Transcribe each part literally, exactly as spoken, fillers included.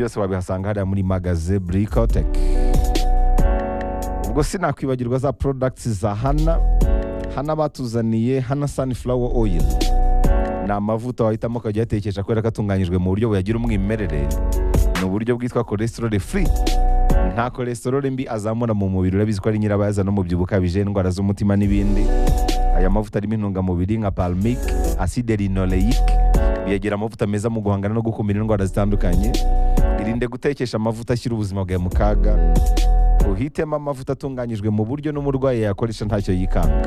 byose wabihasanga hariya muri magaze Bricotech. Ubwo sinakwibagirwa za products za Hana. Hana batuzaniye Hana Sunflower Oil. Ni amavuta wahitamo ukajya yatekesha kubera ko atunganyijwe mu buryo buyagira umwimerere. Ni uburyo bwitwa cholesterol free. Nta cholesterol mbi azamura mu mubiri, urabizi ko ari nyirabayazana n'umubyibuho ukabije, indwara z'umutima n'ibindi. Aya mavuta arimo intungamubiri nka palmic, acide linoleic, biyagira amavuta meza mu guhangana no gukumira indwara zitandukanye. Irinde gutekesha amavuta ashyira ubuzima bwawe mu kaga. Uhitemo amavuta atunganyijwe mu buryo n'umurwayi yakoresha ntacyo yikanga.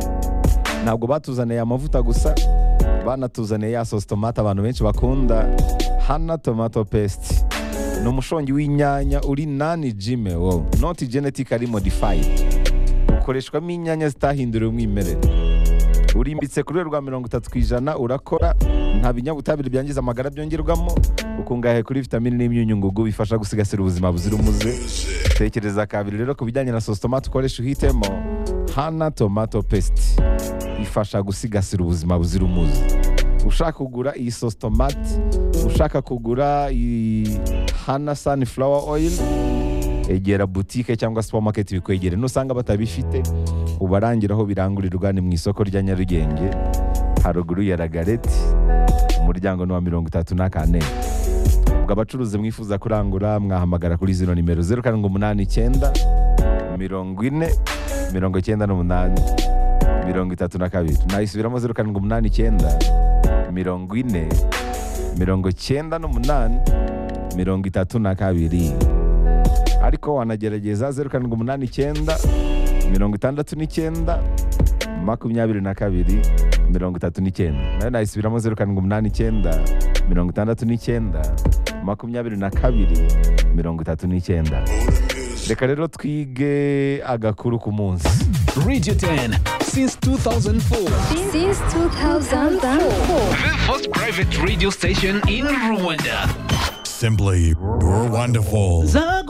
Ntabwo batuzaniye amavuta gusa, banatuzaniye ya sauce tomate abantu benshi bakunda, Hana tomato paste. Ni umushongi w'inyanya uri nani jime wo, not genetically modified. Ukoreshwamo inyanya zitahinduriwe umwimerere. Urimbitse ku rwego rwa mirongo itatu ku ijana, urakora, nta binyabutabire byangiza amagara byongerwamo, ukungahaye kuri vitamini n'imyunyungugu bifasha gusigasira ubuzima buzira umuze. Tekereza kabiri rero ku bijyanye na sauce tomate ukoresha, uhitemo Hana tomato paste. Ifasha gusigasira ubuzima buzira umuze. Ushaka kugura iyi sauce tomate, ushaka kugura iyi Hana Sunflower Oil, egera boutique cyangwa supermarket bikwegere. Nusanga batabifite, ubarangira aho birangurirwa ni mu isoko rya Nyarugenge haruguru ya Lagarette, umuryango ni wa mirongo itatu na kane. Ubwo abacuruzi mwifuza kurangura mwahamagara kuri zino nimero zeru karindwi umunani icyenda mirongo ine mirongo icyenda n'umunani mirongo itatu na kabiri. Nayisubiramo zeru karindwi umunani icyenda mirongo ine mirongo icyenda n'umunani mirongo itatu na kabiri. Ariko wanagerageza zeru karindwi umunani icyenda mirongo itandatu n'icyenda makumyabiri na kabiri mirongo itatu n'icyenda. Nayo nayisubiramo zeru karindwi umunani icyenda mirongo itandatu n'icyenda makumyabiri na kabiri mirongo itatu n'icyenda. Reka rero twige agakuru ku munsi. Radio ten since two thousand four. Since two thousand four. The first private radio station in Rwanda. Simply, you're wonderful.